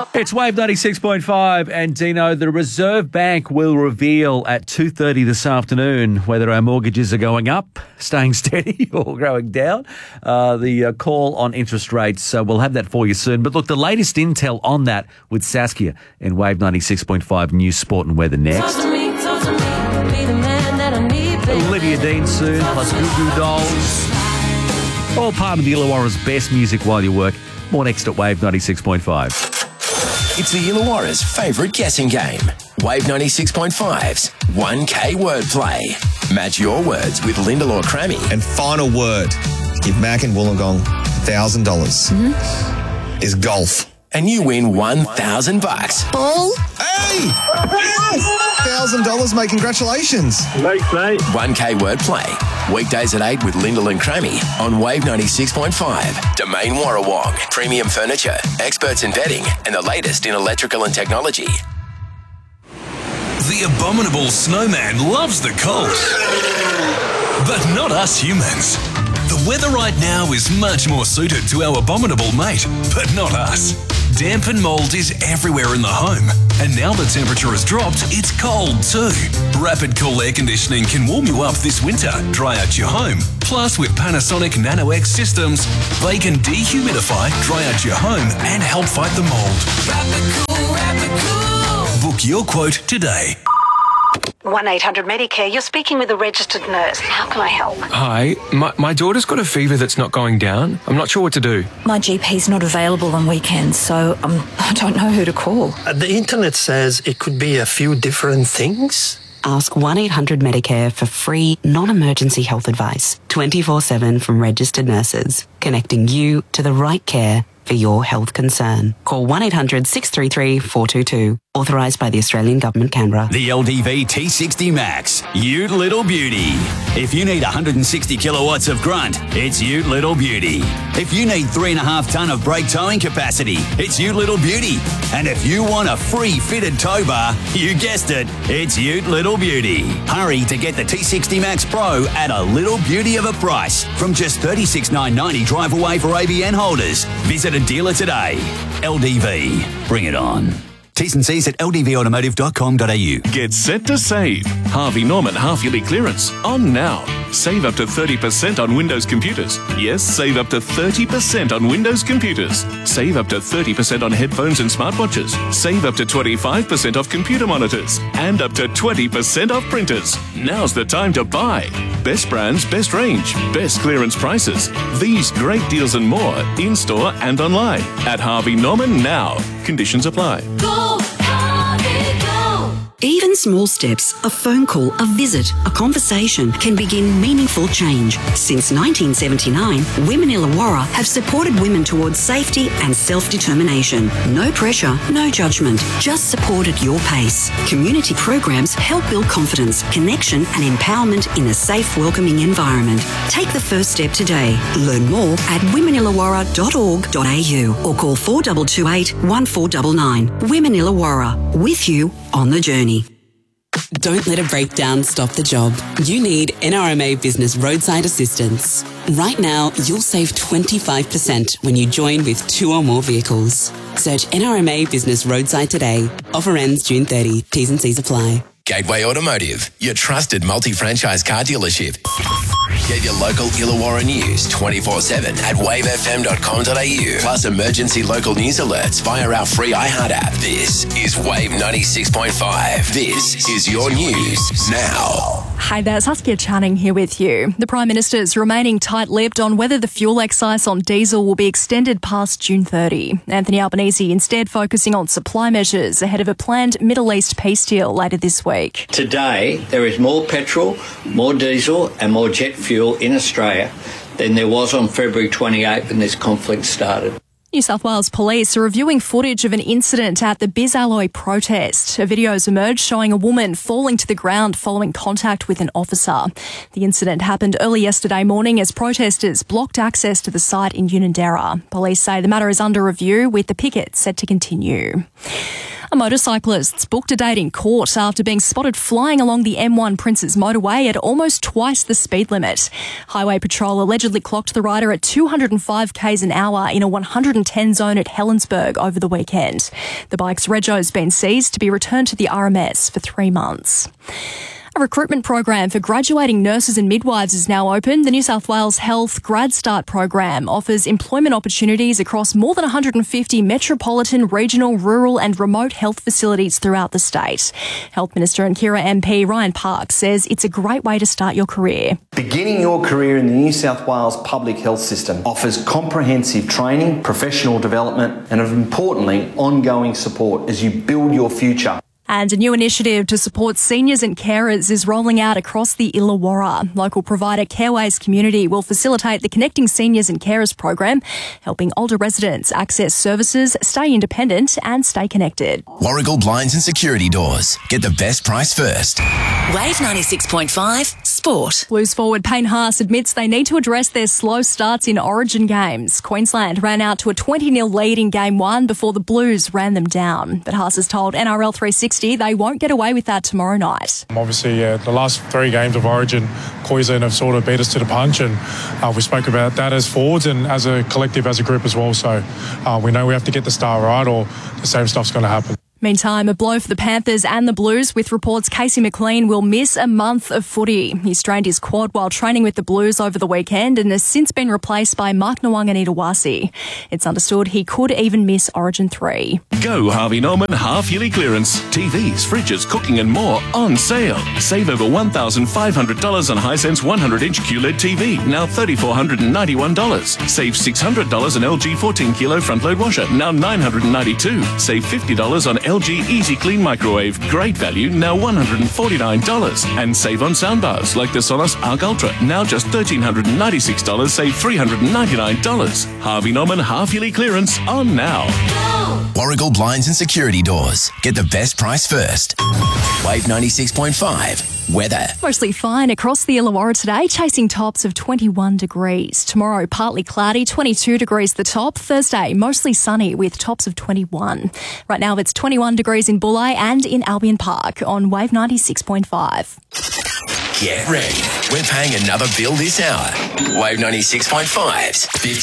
It's Wave 96.5 and Dino, the Reserve Bank will reveal at 2:30 this afternoon whether our mortgages are going up, staying steady or going down. The call on interest rates, we'll have that for you soon. But look, the latest intel on that with Saskia in Wave 96.5 News, Sport and Weather next. Olivia Dean soon, plus Goo Goo Dolls. All part of the Illawarra's best music while you work. More next at Wave 96.5. It's the Illawarra's favourite guessing game. Wave 96.5's 1K wordplay. Match your words with Lyndall or Crammy. And final word, give Mac and Wollongong $1,000 is golf. And you win $1,000. Ball? Hey! Yes! $1,000, mate. Congratulations. Thanks, mate. 1K wordplay. Weekdays at 8 with Lyndall and Crammy on Wave 96.5. Domain Warrawong. Premium furniture, experts in bedding, and the latest in electrical and technology. The abominable snowman loves the cold. But not us humans. The weather right now is much more suited to our abominable mate, but not us. Damp and mould is everywhere in the home, and now the temperature has dropped, it's cold too. Rapid Cool Air Conditioning can warm you up this winter, dry out your home. Plus, with Panasonic Nano-X systems, they can dehumidify, dry out your home, and help fight the mould. Rapid Cool, Rapid Cool. Book your quote today. 1-800-Medicare, you're speaking with a registered nurse. How can I help? Hi, my daughter's got a fever that's not going down. I'm not sure what to do. My GP's not available on weekends, so I don't know who to call. The internet says it could be a few different things. Ask 1-800-Medicare for free, non-emergency health advice, 24/7 from registered nurses, connecting you to the right care for your health concern. Call 1-800-633-422. Authorised by the Australian Government, Canberra. The LDV T60 Max, Ute Little Beauty. If you need 160 kilowatts of grunt, it's Ute Little Beauty. If you need 3.5 tonne of brake towing capacity, it's Ute Little Beauty. And if you want a free fitted tow bar, you guessed it, it's Ute Little Beauty. Hurry to get the T60 Max Pro at a little beauty of a price from just $36,990 drive away for ABN holders. Visit a dealer today. LDV, bring it on. T's and C's at ldvautomotive.com.au. Get set to save. Harvey Norman half-yearly clearance on now. Save up to 30% on Windows computers. Yes, save up to 30% on Windows computers. Save up to 30% on headphones and smartwatches. Save up to 25% off computer monitors. And up to 20% off printers. Now's the time to buy. Best brands, best range, best clearance prices. These great deals and more in-store and online. At Harvey Norman now. Conditions apply. Even small steps, a phone call, a visit, a conversation can begin meaningful change. Since 1979, Women Illawarra have supported women towards safety and self-determination. No pressure, no judgment, just support at your pace. Community programs help build confidence, connection and empowerment in a safe, welcoming environment. Take the first step today. Learn more at womenillawarra.org.au or call 4228 1499. Women Illawarra, with you on the journey. Don't let a breakdown stop the job. You need NRMA Business Roadside Assistance. Right now, you'll save 25% when you join with 2 or more vehicles. Search NRMA Business Roadside today. Offer ends June 30. T's and C's apply. Gateway Automotive, your trusted multi-franchise car dealership. Get your local Illawarra news 24/7 at wavefm.com.au. Plus emergency local news alerts via our free iHeart app. This is Wave 96.5. This is your news now. Hi there, Saskia Channing here with you. The Prime Minister's remaining tight-lipped on whether the fuel excise on diesel will be extended past June 30. Anthony Albanese instead focusing on supply measures ahead of a planned Middle East peace deal later this week. Today, there is more petrol, more diesel and more jet fuel in Australia than there was on February 28th when this conflict started. New South Wales Police are reviewing footage of an incident at the BizAlloy protest. A video has emerged showing a woman falling to the ground following contact with an officer. The incident happened early yesterday morning as protesters blocked access to the site in Unanderra. Police say the matter is under review with the picket set to continue. A motorcyclist's booked a date in court after being spotted flying along the M1 Princes motorway at almost twice the speed limit. Highway Patrol allegedly clocked the rider at 205 k's an hour in a 110 zone at Helensburgh over the weekend. The bike's rego's been seized to be returned to the RMS for 3 months. A recruitment program for graduating nurses and midwives is now open. The New South Wales Health Grad Start program offers employment opportunities across more than 150 metropolitan, regional, rural and remote health facilities throughout the state. Health Minister and Kira MP Ryan Park says it's a great way to start your career. Beginning your career in the New South Wales public health system offers comprehensive training, professional development and, importantly, ongoing support as you build your future. And a new initiative to support seniors and carers is rolling out across the Illawarra. Local provider Careways Community will facilitate the Connecting Seniors and Carers program, helping older residents access services, stay independent and stay connected. Warragul Blinds and Security Doors. Get the best price first. Wave 96.5 Sport. Blues forward Payne Haas admits they need to address their slow starts in Origin games. Queensland ran out to a 20-0 lead in Game 1 before the Blues ran them down. But Haas has told NRL 360 they won't get away with that tomorrow night. Obviously, the last 3 games of Origin, Queensland have sort of beat us to the punch, and we spoke about that as forwards and as a collective, as a group as well. So we know we have to get the start right or the same stuff's going to happen. Meantime, a blow for the Panthers and the Blues, with reports Casey McLean will miss a month of footy. He strained his quad while training with the Blues over the weekend and has since been replaced by Mark Nwanganitawasi. It's understood he could even miss Origin 3. Go Harvey Norman half-yearly clearance. TVs, fridges, cooking and more on sale. Save over $1,500 on Hisense 100-inch QLED TV, now $3,491. Save $600 on LG 14-kilo front-load washer, now $992. Save $50 on LG Easy Clean Microwave, great value, now $149. And save on soundbars like the Sonos Arc Ultra, now just $1,396, save $399. Harvey Norman half-yearly clearance on now. Warragul Blinds and Security Doors. Get the best price first. Wave 96.5. Weather. Mostly fine across the Illawarra today, chasing tops of 21 degrees. Tomorrow, partly cloudy, 22 degrees the top. Thursday, mostly sunny with tops of 21. Right now, it's 21 degrees in Bulli and in Albion Park on Wave 96.5. Get ready. We're paying another bill this hour. Wave 96.5's 50